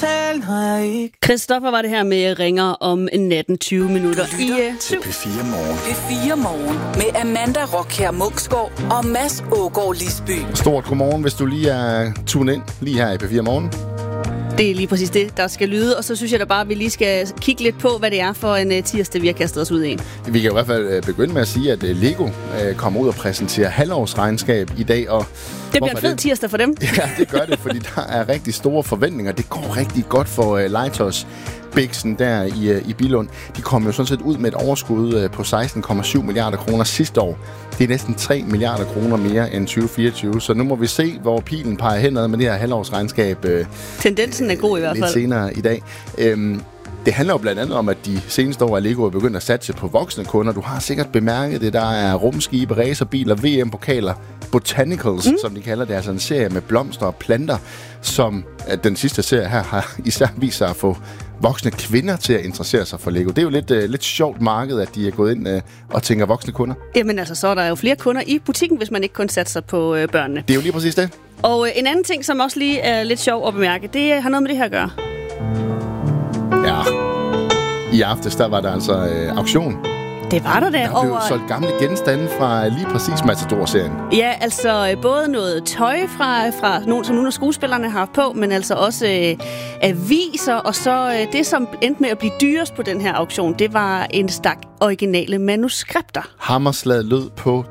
tale, når jeg ikke... Christoffer var det her med ringer om natten 20 minutter i 7. P4 Morgen. P4 Morgen med Amanda Rockher Muksgaard og Mads Ågaard Lisby. Stort godmorgen, hvis du lige er tunet ind lige her i P4 Morgen. Det er lige præcis det, der skal lyde. Og så synes jeg da bare, at vi lige skal kigge lidt på, hvad det er for en tirsdag, vi har kastet os ud i. Vi kan i hvert fald begynde med at sige, at Lego kommer ud og præsenterer halvårsregnskab i dag. Og det bliver en fed tirsdag for dem. Ja, det gør det, fordi der er rigtig store forventninger. Det går rigtig godt for Legetøjs Bixen der i Billund. De kom jo sådan set ud med et overskud på 16,7 milliarder kroner sidste år. Det er næsten 3 milliarder kroner mere end 2024. Så nu må vi se, hvor pilen peger henad med det her halvårsregnskab. Tendensen er god i hvert fald. Lidt senere i dag. Det handler jo blandt andet om, at de seneste år er Lego begyndt at satse på voksne kunder. Du har sikkert bemærket det. Der er rumskibe, racerbiler, VM-pokaler, Botanicals, som de kalder det. Altså en serie med blomster og planter, som den sidste serie her har især vist sig at få voksne kvinder til at interessere sig for Lego. Det er jo lidt sjovt marked, at de er gået ind og tænker voksne kunder. Jamen altså, så er der jo flere kunder i butikken, hvis man ikke kun satser på børnene. Det er jo lige præcis det. Og en anden ting, som også lige er lidt sjov at bemærke, det har noget med det her at gøre. Ja, i aftes, der var der altså auktion. Det var der da. Der blev solgt gamle genstande fra lige præcis Matador-serien. Ja, altså både noget tøj fra nogen, som nogle af skuespillerne har haft på, men altså også aviser, og så det, som endte med at blive dyrest på den her auktion, det var en stak originale manuskripter. Hammerslaget lød på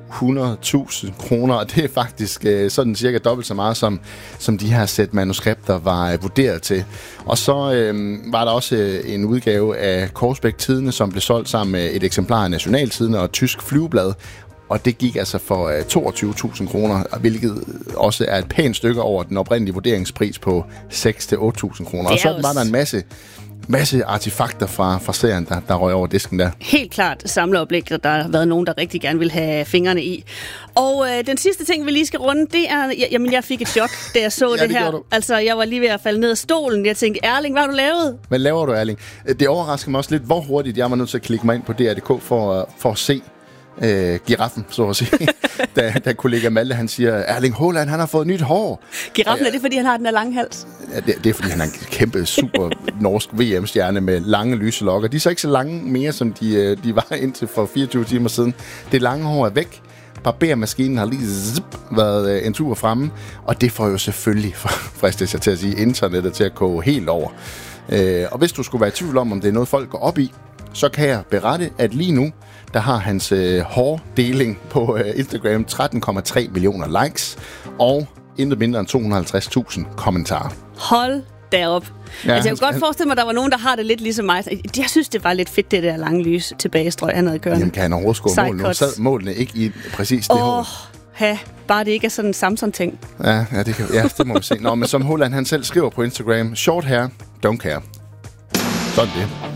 200.000 kroner, og det er faktisk sådan cirka dobbelt så meget, som de her sæt manuskripter var vurderet til. Og så var der også en udgave af Korsbæk Tidende, som blev solgt sammen med et eksemplar af Nationaltidende og Tysk Flyveblad. Og det gik altså for 22.000 kroner, hvilket også er et pænt stykke over den oprindelige vurderingspris på 6-8.000 kroner. Og så var der en masse artefakter fra serien, der røg over disken der. Helt klart samleobjekter, der har været nogen, der rigtig gerne vil have fingrene i. Og den sidste ting, vi lige skal runde, det er... Jamen, jeg fik et chok, da jeg så det her. Altså, jeg var lige ved at falde ned af stolen. Jeg tænkte, Erling, hvad har du lavet? Hvad laver du, Erling? Det overrasker mig også lidt, hvor hurtigt jeg var nødt til at klikke mig ind på DR.dk for at se giraffen, så at sige. da kollega Malte, han siger, Erling Haaland, han har fået nyt hår. Giraffen, er det, fordi han har den der lange hals? Ja, det er, fordi han er en kæmpe super norsk VM-stjerne med lange lyse lokker. De er så ikke så lange mere, som de var indtil for 24 timer siden. Det lange hår er væk. Barbermaskinen har lige været en tur fremme, og det får jo selvfølgelig, fristes jeg til at sige, internettet til at koge helt over. Og hvis du skulle være i tvivl om det er noget, folk går op i, så kan jeg berette, at lige nu, der har hans hårdeling på Instagram 13,3 millioner likes, og intet mindre end 250.000 kommentarer. Hold derop. Ja, altså, jeg kunne godt forestille mig, at der var nogen, der har det lidt ligesom mig. Jeg synes, det var lidt fedt, det der lange lys tilbagestrøg, han havde kørende. Jamen, kan han overhovedet score mål nu? Sad målene ikke i præcis det hår? Bare det ikke er sådan en Samson-ting. Ja, det må vi se. Nå, men som Haaland han selv skriver på Instagram, short hair, don't care. Sådan det.